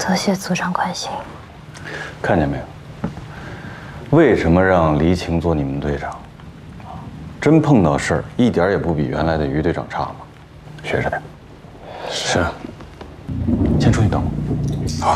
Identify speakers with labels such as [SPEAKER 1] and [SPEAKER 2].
[SPEAKER 1] 多谢组长关心。
[SPEAKER 2] 看见没有？为什么让黎晴做你们队长？真碰到事儿，一点也不比原来的于队长差嘛。学着点。
[SPEAKER 3] 是。
[SPEAKER 2] 先出去等我。